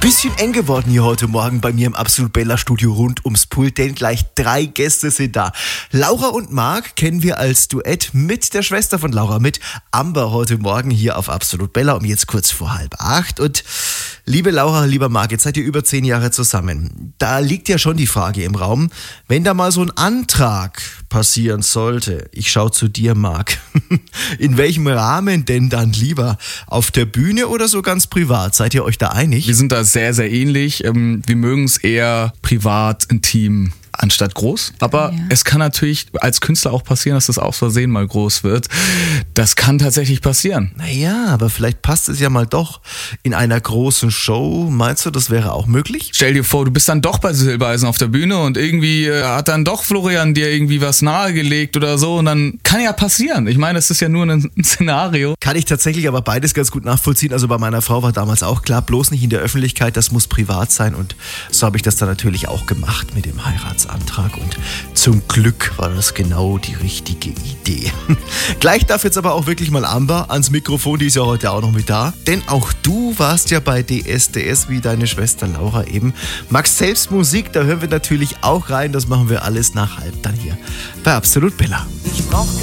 Bisschen eng geworden hier heute Morgen bei mir im Absolut Bella Studio rund ums Pult, denn gleich 3 Gäste sind da. Laura und Marc kennen wir als Duett mit der Schwester von Laura, mit Amber, heute Morgen hier auf Absolut Bella um jetzt kurz vor 7:30. Und liebe Laura, lieber Marc, jetzt seid ihr über 10 Jahre zusammen. Da liegt ja schon die Frage im Raum, wenn da mal so ein Antrag passieren sollte, ich schau zu dir, Marc, in welchem Rahmen denn dann lieber? Auf der Bühne oder so ganz privat? Seid ihr euch da einig? Wir sind da sehr, sehr ähnlich. Wir mögen es eher privat, intim, anstatt groß. Aber es kann natürlich als Künstler auch passieren, dass das aus Versehen mal groß wird. Das kann tatsächlich passieren. Naja, aber vielleicht passt es ja mal doch in einer großen Show. Meinst du, das wäre auch möglich? Stell dir vor, du bist dann doch bei Silbereisen auf der Bühne und irgendwie hat dann doch Florian dir irgendwie was nahegelegt oder so. Und dann kann ja passieren. Ich meine, es ist ja nur ein Szenario. Kann ich tatsächlich aber beides ganz gut nachvollziehen. Also bei meiner Frau war damals auch klar, bloß nicht in der Öffentlichkeit, das muss privat sein. Und so habe ich das dann natürlich auch gemacht mit dem Heiratsantrag. Und zum Glück war das genau die richtige Idee. Gleich darf jetzt aber auch wirklich mal Amber ans Mikrofon, die ist ja heute auch noch mit da. Denn auch du warst ja bei DSDS wie deine Schwester Laura eben. Magst selbst Musik, da hören wir natürlich auch rein. Das machen wir alles nach 7:30 dann hier bei Absolut Bella.